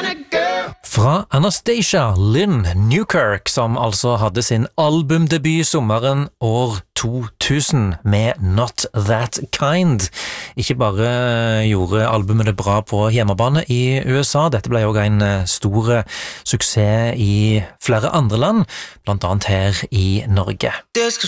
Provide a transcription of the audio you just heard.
Fra Anastacia Lynn Newkirk, som altså hadde sin albumdebut sommeren år 2000 med Not That Kind. Ikke bare gjorde albumet det bra på hjemmebane i USA, dette ble også en stor suksess i flere andre land, blant annet her i Norge.